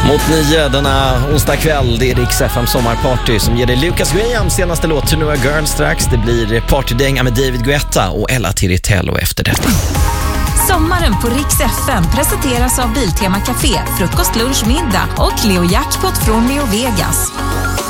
Mot 9 denna onsdag kväll, det är Rix FM sommarparty som ger dig Lucas Grahams senaste låt To Know a Girl strax. Det blir partydänga med David Guetta och Ella Tiritello efter detta. Sommaren på Rix FM presenteras av Biltema Café, frukost, lunch, middag och Leo Jackpot från Leo Vegas.